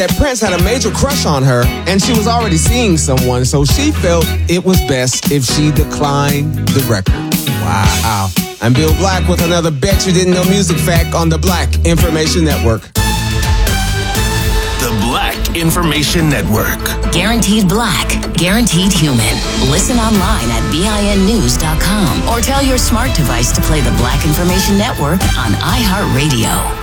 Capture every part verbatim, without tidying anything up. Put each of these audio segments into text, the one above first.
that Prince had a major crush on her, and she was already seeing someone, so she felt it was best if she declined the record. Wow. I'm Bill Black with another Bet You Didn't Know Music Fact on the Black Information Network. The Black Information Network. Guaranteed black, guaranteed human. Listen online at B I N news dot com or tell your smart device to play the Black Information Network on iHeartRadio.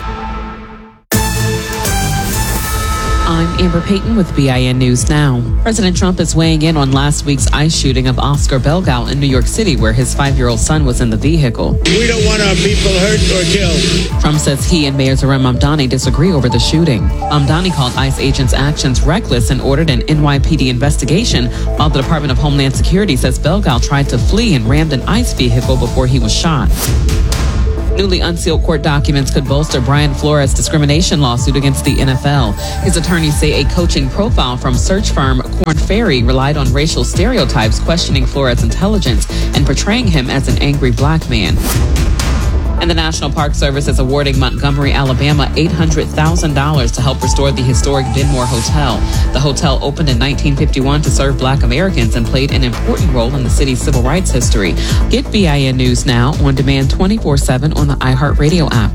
I'm Amber Payton with B I N News Now. President Trump is weighing in on last week's ICE shooting of Oscar Belgal in New York City, where his five-year-old son was in the vehicle. We don't want our people hurt or killed. Trump says he and Mayor Zohran Mamdani disagree over the shooting. Mamdani called ICE agents' actions reckless and ordered an N Y P D investigation, while the Department of Homeland Security says Belgal tried to flee and rammed an ICE vehicle before he was shot. Newly unsealed court documents could bolster Brian Flores' discrimination lawsuit against the N F L. His attorneys say a coaching profile from search firm Korn Ferry relied on racial stereotypes, questioning Flores' intelligence and portraying him as an angry black man. And the National Park Service is awarding Montgomery, Alabama, eight hundred thousand dollars to help restore the historic Dinmore Hotel. The hotel opened in nineteen fifty-one to serve black Americans and played an important role in the city's civil rights history. Get B I N News Now on demand twenty-four seven on the iHeartRadio app.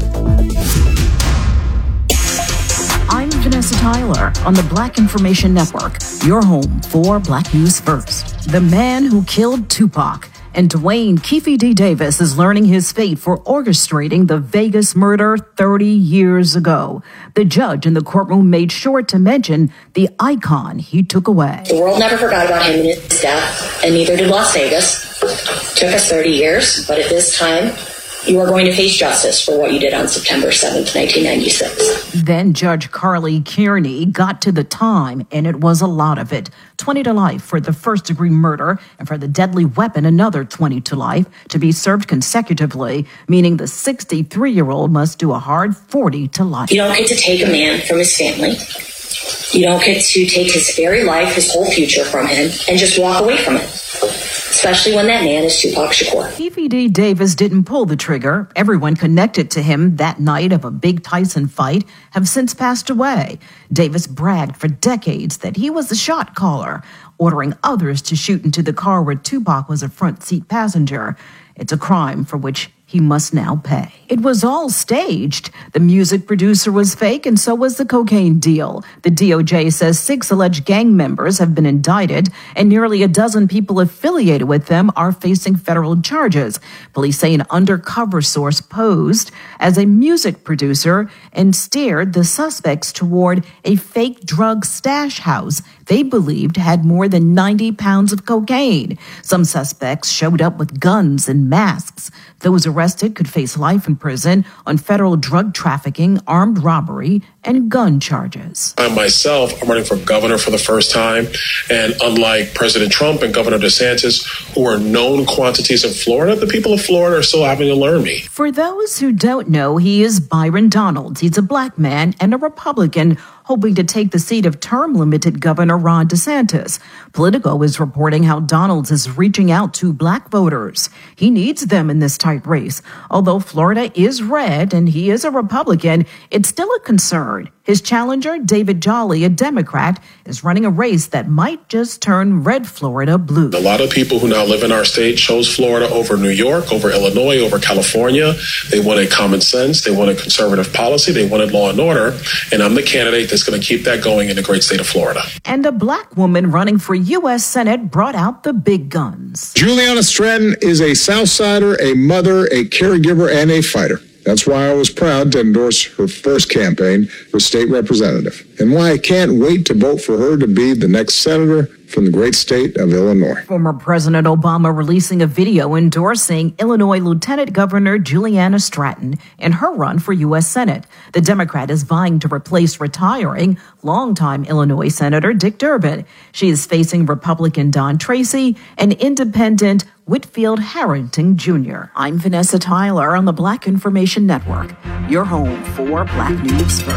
I'm Vanessa Tyler on the Black Information Network, your home for Black News First. The man who killed Tupac. And Dwayne Keefe D. Davis is learning his fate for orchestrating the Vegas murder thirty years ago. The judge in the courtroom made sure to mention the icon he took away. The world never forgot about him and his death, and neither did Las Vegas. It took us thirty years, but at this time, you are going to face justice for what you did on September seventh, nineteen ninety-six. Then Judge Carly Kearney got to the time, and it was a lot of it. twenty to life for the first-degree murder, and for the deadly weapon, another twenty to life, to be served consecutively, meaning the sixty-three-year-old must do a hard forty to life. You don't get to take a man from his family. You don't get to take his very life, his whole future from him, and just walk away from it. Especially when that man is Tupac Shakur. Keefe D. Davis didn't pull the trigger. Everyone connected to him that night of a big Tyson fight have since passed away. Davis bragged for decades that he was the shot caller, ordering others to shoot into the car where Tupac was a front seat passenger. It's a crime for which he must now pay. It was all staged. The music producer was fake, and so was the cocaine deal. The D O J says six alleged gang members have been indicted, and nearly a dozen people affiliated with them are facing federal charges. Police say an undercover source posed as a music producer and steered the suspects toward a fake drug stash house they believed had more than ninety pounds of cocaine. Some suspects showed up with guns and masks. Those arrested could face life in prison on federal drug trafficking, armed robbery, and gun charges. I myself am running for governor for the first time, and unlike President Trump and Governor DeSantis, who are known quantities in Florida, the people of Florida are still having to learn me. For those who don't know, he is Byron Donalds. He's a black man and a Republican hoping to take the seat of term-limited Governor Ron DeSantis. Politico is reporting how Donalds is reaching out to black voters. He needs them in this tight race. Although Florida is red and he is a Republican, it's still a concern. His challenger, David Jolly, a Democrat, is running a race that might just turn red Florida blue. A lot of people who now live in our state chose Florida over New York, over Illinois, over California. They wanted common sense. They wanted conservative policy. They wanted law and order. And I'm the candidate that's going to keep that going in the great state of Florida. And a black woman running for U S Senate brought out the big guns. Juliana Stratton is a Southsider, a mother, a caregiver, and a fighter. That's why I was proud to endorse her first campaign for state representative, and why I can't wait to vote for her to be the next senator from the great state of Illinois. Former President Obama releasing a video endorsing Illinois Lieutenant Governor Juliana Stratton in her run for U S Senate. The Democrat is vying to replace retiring longtime Illinois Senator Dick Durbin. She is facing Republican Don Tracy and independent Whitfield Harrington Junior I'm Vanessa Tyler on the Black Information Network, your home for Black News First.